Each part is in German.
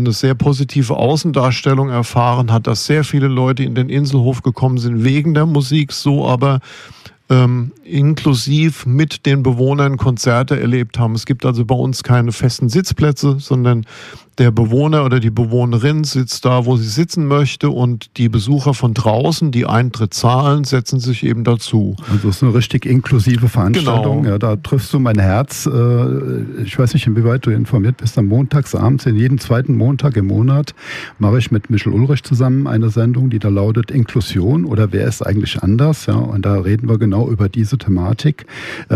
eine sehr positive Außendarstellung erfahren hat, dass sehr viele Leute in den Inselhof gekommen sind wegen der Musik, so aber inklusiv mit den Bewohnern Konzerte erlebt haben. Es gibt also bei uns keine festen Sitzplätze, sondern der Bewohner oder die Bewohnerin sitzt da, wo sie sitzen möchte, und die Besucher von draußen, die Eintritt zahlen, setzen sich eben dazu. Also es ist eine richtig inklusive Veranstaltung. Genau. Ja, da triffst du mein Herz. Ich weiß nicht, inwieweit du informiert bist. Am montagsabends, in jeden zweiten Montag im Monat, mache ich mit Michel Ulrich zusammen eine Sendung, die da lautet Inklusion oder wer ist eigentlich anders? Ja, und da reden wir genau über diese Thematik.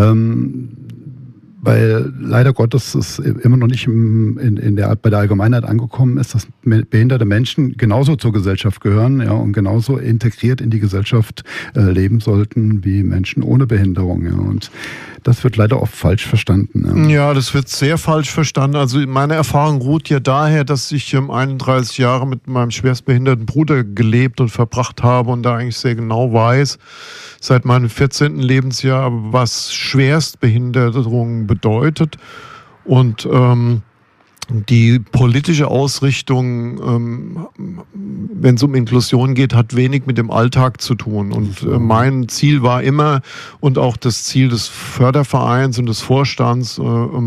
Weil leider Gottes es immer noch nicht bei der Allgemeinheit angekommen ist, dass behinderte Menschen genauso zur Gesellschaft gehören, ja, und genauso integriert in die Gesellschaft leben sollten wie Menschen ohne Behinderung. Ja. Und das wird leider oft falsch verstanden. Ja, das wird sehr falsch verstanden. Also meine Erfahrung ruht ja daher, dass ich 31 Jahre mit meinem schwerstbehinderten Bruder gelebt und verbracht habe und da eigentlich sehr genau weiß, seit meinem 14. Lebensjahr, was Schwerstbehinderung bedeutet. Und die politische Ausrichtung, wenn es um Inklusion geht, hat wenig mit dem Alltag zu tun. Und mein Ziel war immer, und auch das Ziel des Fördervereins und des Vorstands,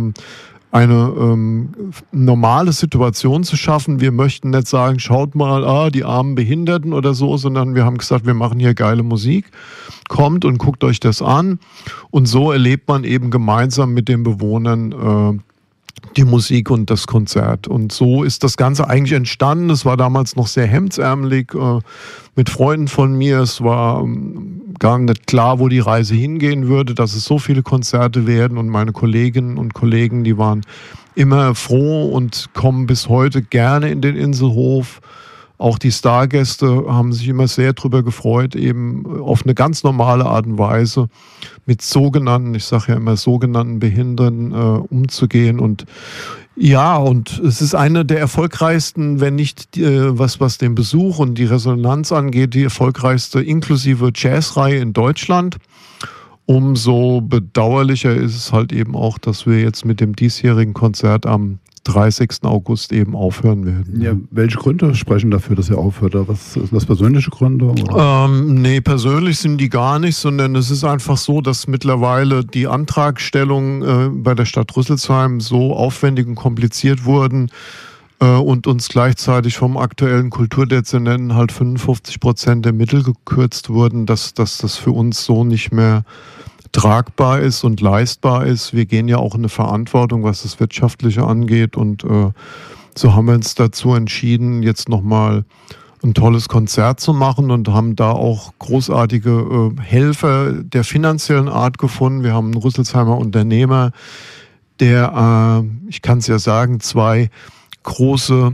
eine normale Situation zu schaffen. Wir möchten nicht sagen, schaut mal, die armen Behinderten oder so, sondern wir haben gesagt, wir machen hier geile Musik. Kommt und guckt euch das an. Und so erlebt man eben gemeinsam mit den Bewohnern die Musik und das Konzert. Und so ist das Ganze eigentlich entstanden. Es war damals noch sehr hemdsärmelig mit Freunden von mir. Es war gar nicht klar, wo die Reise hingehen würde, dass es so viele Konzerte werden. Und meine Kolleginnen und Kollegen, die waren immer froh und kommen bis heute gerne in den Inselhof. Auch die Stargäste haben sich immer sehr drüber gefreut, eben auf eine ganz normale Art und Weise mit sogenannten, ich sage ja immer sogenannten Behinderten umzugehen. Und ja, und es ist eine der erfolgreichsten, wenn nicht was den Besuch und die Resonanz angeht, die erfolgreichste inklusive Jazzreihe in Deutschland. Umso bedauerlicher ist es halt eben auch, dass wir jetzt mit dem diesjährigen Konzert am 30. August eben aufhören werden. Ja, welche Gründe sprechen dafür, dass ihr aufhört? Was sind das, persönliche Gründe? Nee, persönlich sind die gar nicht, sondern es ist einfach so, dass mittlerweile die Antragstellungen bei der Stadt Rüsselsheim so aufwendig und kompliziert wurden und uns gleichzeitig vom aktuellen Kulturdezernenten halt 55% der Mittel gekürzt wurden, dass das für uns so nicht mehr tragbar ist und leistbar ist. Wir gehen ja auch in eine Verantwortung, was das Wirtschaftliche angeht, und so haben wir uns dazu entschieden, jetzt nochmal ein tolles Konzert zu machen und haben da auch großartige Helfer der finanziellen Art gefunden. Wir haben einen Rüsselsheimer Unternehmer, der, ich kann es ja sagen, 2 große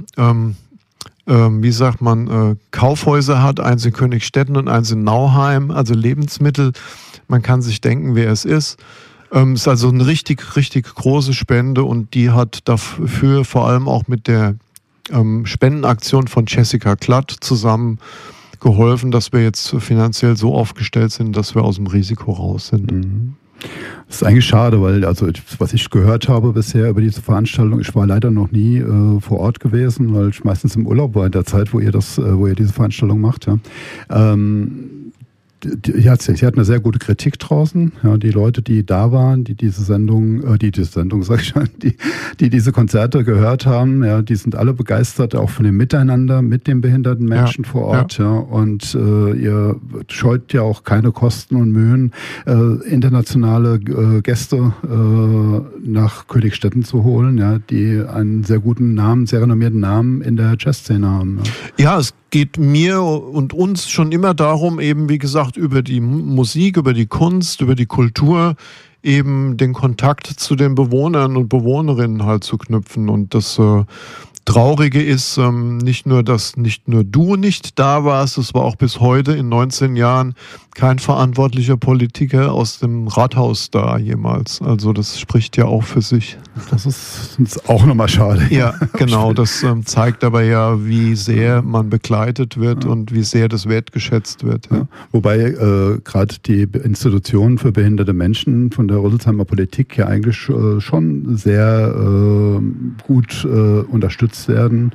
Kaufhäuser hat, eins in Königstetten und eins in Nauheim, also Lebensmittel. Man kann sich denken, wer es ist. Es ist also eine richtig, richtig große Spende, und die hat dafür vor allem auch mit der Spendenaktion von Jessica Klatt zusammen geholfen, dass wir jetzt finanziell so aufgestellt sind, dass wir aus dem Risiko raus sind. Mhm. Das ist eigentlich schade, weil, also was ich gehört habe bisher über diese Veranstaltung, ich war leider noch nie vor Ort gewesen, weil ich meistens im Urlaub war in der Zeit, wo ihr diese Veranstaltung macht. Ja. Sie hat eine sehr gute Kritik draußen. Ja, die Leute, die da waren, die diese Konzerte gehört haben, ja, die sind alle begeistert, auch von dem Miteinander mit den behinderten Menschen vor Ort. Ja. Und ihr scheut ja auch keine Kosten und Mühen, internationale Gäste nach Königstetten zu holen, ja, die einen sehr guten Namen, sehr renommierten Namen in der Jazzszene haben. Ja, es geht mir und uns schon immer darum, eben wie gesagt, über die Musik, über die Kunst, über die Kultur eben den Kontakt zu den Bewohnern und Bewohnerinnen halt zu knüpfen. Und das Traurige ist nicht nur, dass nicht nur du nicht da warst, es war auch bis heute in 19 Jahren kein verantwortlicher Politiker aus dem Rathaus da jemals. Also das spricht ja auch für sich. Das ist auch nochmal schade. Ja, genau. Das zeigt aber ja, wie sehr man begleitet wird und wie sehr das wertgeschätzt wird. Ja. Ja. Wobei gerade die Institutionen für behinderte Menschen von der Rüsselsheimer Politik ja eigentlich schon sehr gut unterstützt werden.